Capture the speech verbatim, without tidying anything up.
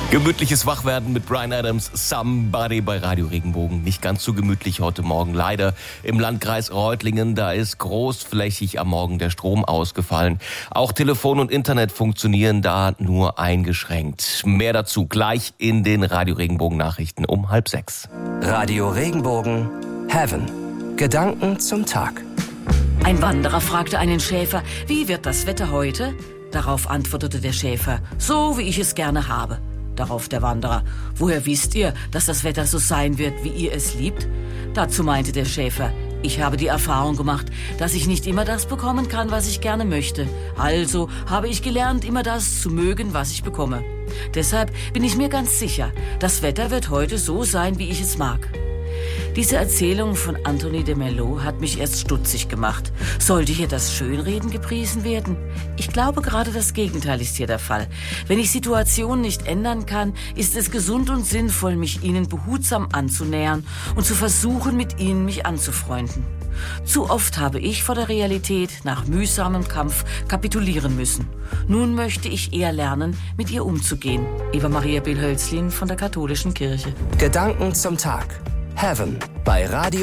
Gemütliches Wachwerden mit Bryan Adams, Somebody bei Radio Regenbogen. Nicht ganz so gemütlich heute Morgen, leider. Im Landkreis Reutlingen, da ist großflächig am Morgen der Strom ausgefallen. Auch Telefon und Internet funktionieren da nur eingeschränkt. Mehr dazu gleich in den Radio Regenbogen Nachrichten um halb sechs. Radio Regenbogen, Heaven. Gedanken zum Tag. Ein Wanderer fragte einen Schäfer, wie wird das Wetter heute? Darauf antwortete der Schäfer, so wie ich es gerne habe. Darauf der Wanderer, woher wisst ihr, dass das Wetter so sein wird, wie ihr es liebt? Dazu meinte der Schäfer, ich habe die Erfahrung gemacht, dass ich nicht immer das bekommen kann, was ich gerne möchte. Also habe ich gelernt, immer das zu mögen, was ich bekomme. Deshalb bin ich mir ganz sicher, das Wetter wird heute so sein, wie ich es mag. Diese Erzählung von Anthony de Mello hat mich erst stutzig gemacht. Sollte hier das Schönreden gepriesen werden? Ich glaube, gerade das Gegenteil ist hier der Fall. Wenn ich Situationen nicht ändern kann, ist es gesund und sinnvoll, mich ihnen behutsam anzunähern und zu versuchen, mit ihnen mich anzufreunden. Zu oft habe ich vor der Realität nach mühsamem Kampf kapitulieren müssen. Nun möchte ich eher lernen, mit ihr umzugehen. Eva Maria Bill-Hölzlin von der Katholischen Kirche. Gedanken zum Tag. Heaven bei Radio